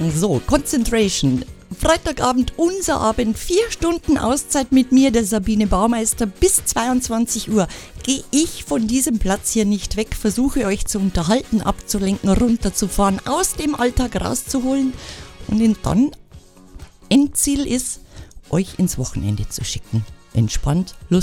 So, Concentration. Freitagabend, unser Abend, 4 Stunden Auszeit mit mir, der Sabine Baumeister, bis 22 Uhr. Gehe ich von diesem Platz hier nicht weg, versuche euch zu unterhalten, abzulenken, runterzufahren, aus dem Alltag rauszuholen und dann Endziel ist, euch ins Wochenende zu schicken. Entspannt, lustig.